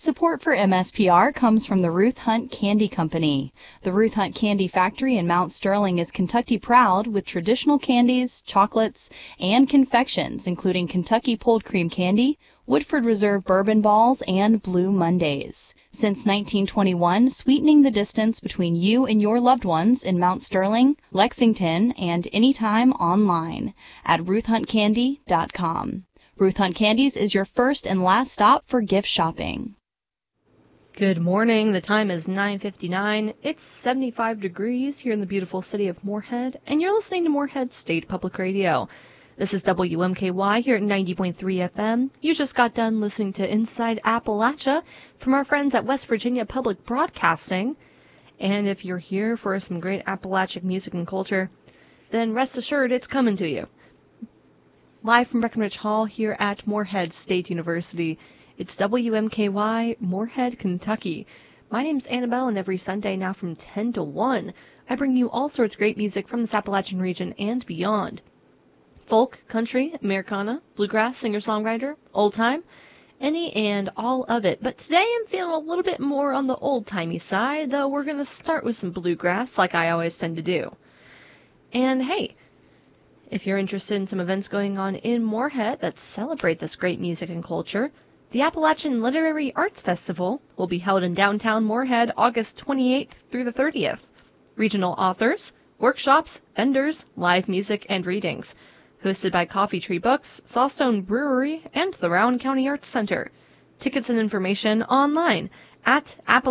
Support for MSPR comes from the Ruth Hunt Candy Company. The Ruth Hunt Candy Factory in Mount Sterling is Kentucky proud with traditional candies, chocolates, and confections, including Kentucky Pulled Cream Candy, Woodford Reserve Bourbon Balls, and Blue Mondays. Since 1921, sweetening the distance between you and your loved ones in Mount Sterling, Lexington, and anytime online at RuthHuntCandy.com. Ruth Hunt Candies is your first and last stop for gift shopping. Good morning. The time is 9:59. It's 75 degrees here in the beautiful city of Moorhead, and you're listening to Moorhead State Public Radio. This is WMKY here at 90.3 FM. You just got done listening to Inside Appalachia from our friends at West Virginia Public Broadcasting. And if you're here for some great Appalachian music and culture, then rest assured it's coming to you. Live from Breckenridge Hall here at Moorhead State University, it's WMKY, Moorhead, Kentucky. My name's Annabelle, and every Sunday now from 10 to 1, I bring you all sorts of great music from this Appalachian region and beyond. Folk, country, Americana, bluegrass, singer-songwriter, old-time, any and all of it. But today I'm feeling a little bit more on the old-timey side, though we're going to start with some bluegrass like I always tend to do. And hey, if you're interested in some events going on in Moorhead that celebrate this great music and culture, the Appalachian Literary Arts Festival will be held in downtown Moorhead August 28th through the 30th. Regional authors, workshops, vendors, live music, and readings. Hosted by Coffee Tree Books, Sawstone Brewery, and the Rowan County Arts Center. Tickets and information online at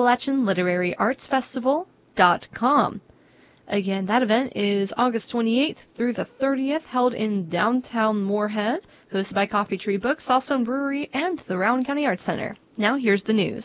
AppalachianLiteraryArtsFestival.com. Again, that event is August 28th through the 30th, held in downtown Moorhead, hosted by Coffee Tree Books, Sawstone Brewery, and the Rowan County Arts Center. Now here's the news.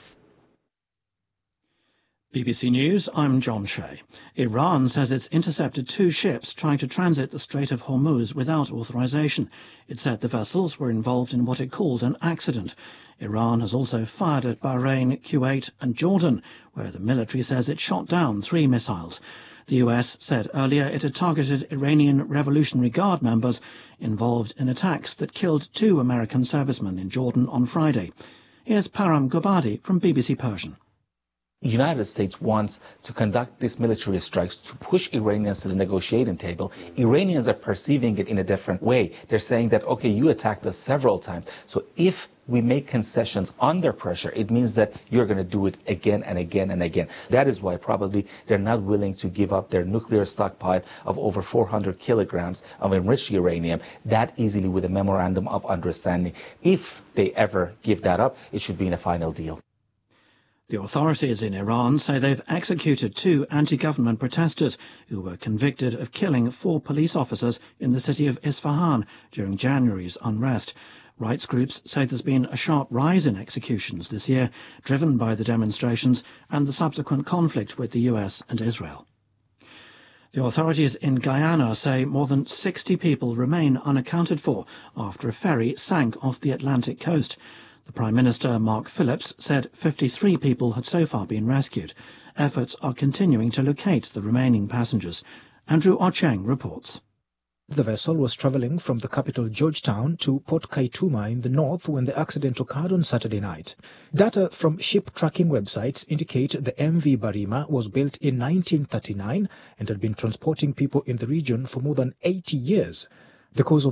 BBC News, I'm John Shea. Iran says it's intercepted 2 ships trying to transit the Strait of Hormuz without authorization. It said the vessels were involved in what it called an accident. Iran has also fired at Bahrain, Kuwait and Jordan, where the military says it shot down 3 missiles. The US said earlier it had targeted Iranian Revolutionary Guard members involved in attacks that killed 2 American servicemen in Jordan on Friday. Here's Param Gobadi from BBC Persian. The United States wants to conduct these military strikes to push Iranians to the negotiating table. Iranians are perceiving it in a different way. They're saying that, okay, you attacked us several times, so if we make concessions under pressure, it means that you're going to do it again and again and again. That is why probably they're not willing to give up their nuclear stockpile of over 400 kilograms of enriched uranium that easily with a memorandum of understanding. If they ever give that up, it should be in a final deal. The authorities in Iran say they've executed 2 anti-government protesters who were convicted of killing 4 police officers in the city of Isfahan during January's unrest. Rights groups say there's been a sharp rise in executions this year, driven by the demonstrations and the subsequent conflict with the US and Israel. The authorities in Guyana say more than 60 people remain unaccounted for after a ferry sank off the Atlantic coast. The Prime Minister, Mark Phillips, said 53 people had so far been rescued. Efforts are continuing to locate the remaining passengers. Andrew Ocheng reports. The vessel was travelling from the capital Georgetown to Port Kaituma in the north when the accident occurred on Saturday night. Data from ship tracking websites indicate the MV Barima was built in 1939 and had been transporting people in the region for more than 80 years. The cause of